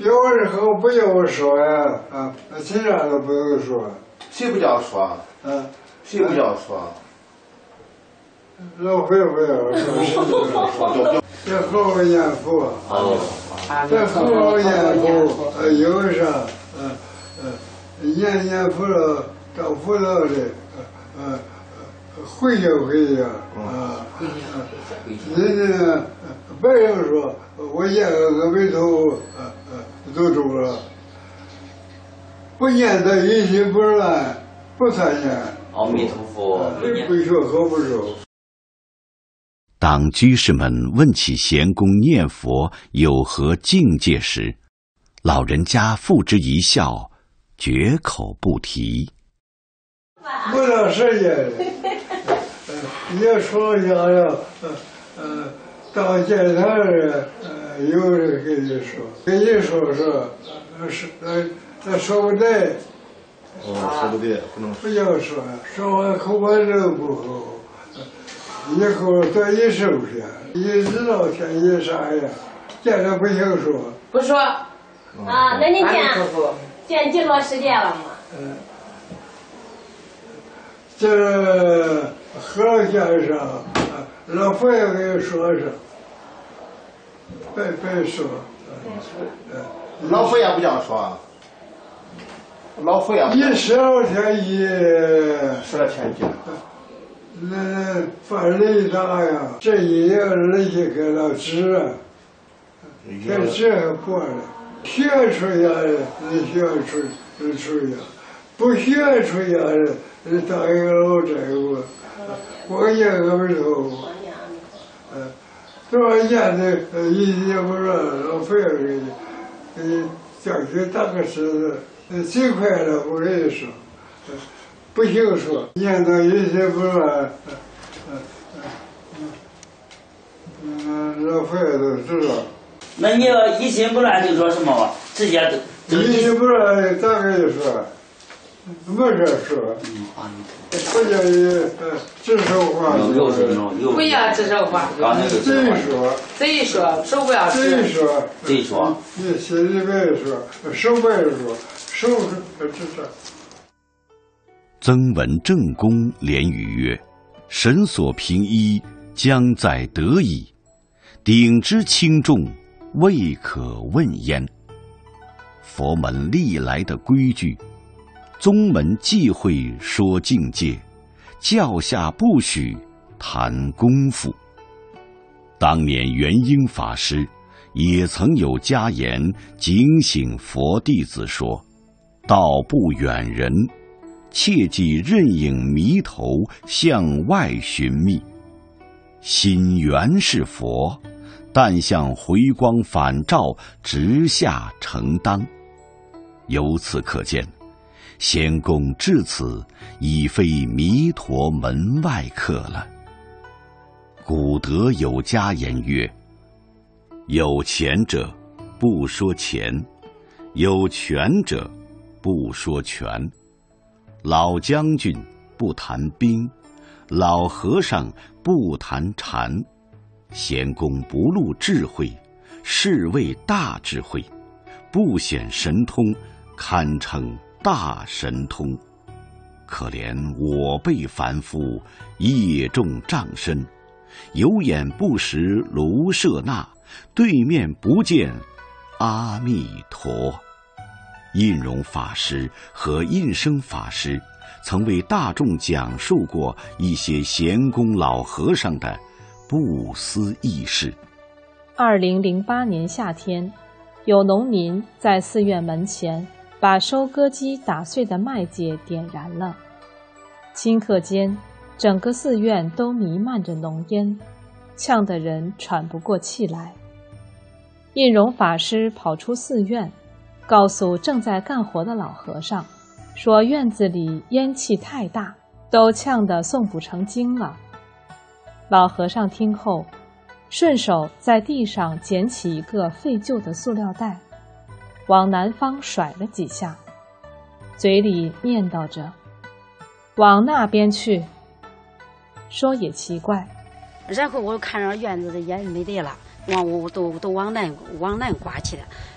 有时候不要说呀，其他都不用说。 谁不叫说？谁不叫说？ 老会不要说，这好念佛，这好念佛，有啥念佛了，到佛了的，回家人家别人说我念个眉头，都中了，不念的一心不乱，不参念。 阿弥陀佛， 不学和不熟。 当居士们问起贤公念佛有何境界时，老人家付之一笑，绝口不提。 不到时间，也说想要，到检查人，有人跟你说，他说不对。 说不对，不能不要说完口干舌不好，以后多一收拾，一知道天气啥样，见了不行说。 不说。 那你见几多时间了吗？ 这和先生，老佛爷给说上，别说。 老佛爷不叫说。老佛爷一12天一 12天一， 那法雷大呀，这一年人家给他治，这治过了，学出来的人学出来，不学出来的人当一个老债务，光念个眉头，多少年的一年不让老佛爷给你叫去打个石子。最快了，我跟你说，不行说，念到一心不乱，老佛爷都知道。 那你要一心不乱就说什么吧？直接一心不乱，咋跟你说？没事说。不叫你指手画脚。 不要指手画脚。贼说不要指。 贼说。 你心里别说，手别说。 曾文正公连语曰：“神所凭依，将在得矣；鼎之轻重，未可问焉。”佛门历来的规矩，宗门忌讳说境界，教下不许谈功夫。当年元婴法师也曾有家言警醒佛弟子说：“道不远人，切忌任影迷头向外寻觅。心原是佛，但向回光返照直下承当。”由此可见，仙公至此已非弥陀门外客了。古德有家言曰：“有钱者不说钱，有权者不说权，老将军不谈兵，老和尚不谈禅。贤公不露智慧，是谓大智慧；不显神通，堪称大神通。可怜我辈凡夫，业重障身，有眼不识卢舍那，对面不见阿弥陀。”印容法师和印生法师曾为大众讲述过一些贤公老和尚的不思议事。 2008年夏天，有农民在寺院门前把收割机打碎的麦秸点燃了，顷刻间，整个寺院都弥漫着浓烟，呛得人喘不过气来。印容法师跑出寺院，告诉正在干活的老和尚，说院子里烟气太大，都呛得诵不成经了。老和尚听后，顺手在地上捡起一个废旧的塑料袋，往南方甩了几下，嘴里念叨着：“往那边去。”说也奇怪， 然后我看着院子的烟没得了，我都往南刮去了。